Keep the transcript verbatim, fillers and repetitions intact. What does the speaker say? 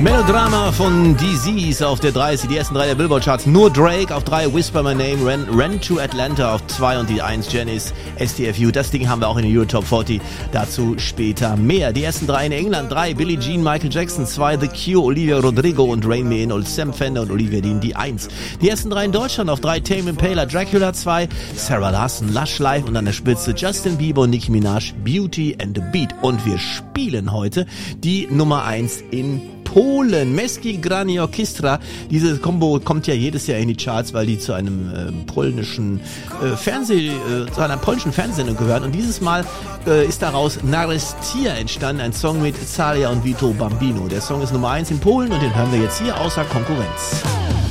Melodrama von D Z's auf der dreißig, die ersten drei der Billboard-Charts. Nur Drake auf drei, Whisper My Name, Ren, Ren to Atlanta auf zwei und die eins, Janis, S T F U. Das Ding haben wir auch in der Euro Top vierzig, dazu später mehr. Die ersten drei in England, drei, Billie Jean, Michael Jackson, zwei, The Cure, Olivia Rodrigo und Rain Me In, und Sam Fender und Olivia Dean, die eins. Die ersten drei in Deutschland auf drei, Tame Impala, Dracula zwei, Sarah Larson, Lush Life und an der Spitze Justin Bieber und Nicki Minaj, Beauty and the Beat. Und wir spielen heute die Nummer eins in Polen. Męskie Granie Orchestra. Diese Combo kommt ja jedes Jahr in die Charts, weil die zu einem äh, polnischen äh, Fernseh, äh, zu einer polnischen Fernsehsendung gehören. Und dieses Mal äh, ist daraus Narestia entstanden, ein Song mit Zalia und Vito Bambino. Der Song ist Nummer eins in Polen und den hören wir jetzt hier außer Konkurrenz.